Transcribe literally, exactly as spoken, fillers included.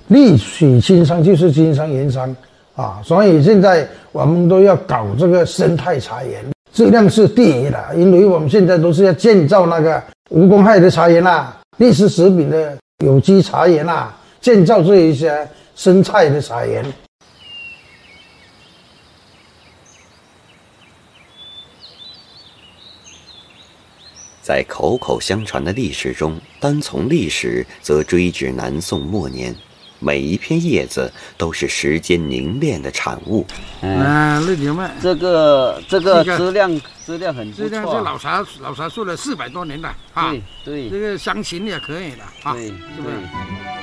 绿水青山就是金山银山啊，所以现在我们都要搞这个生态茶园，质量是第一的，因为我们现在都是要建造那个无公害的茶园啦，绿色食品的有机茶园啦，建造这一些生态的茶园。 在口口相传的历史中，单从历史则追至南宋末年，每一片叶子都是时间凝练的产物。 嗯，绿牛麦， 这个这个质量质量很不错， 质量是老茶老茶树了四百多年了啊。 对对， 这个香芹也可以的啊， 对是不是？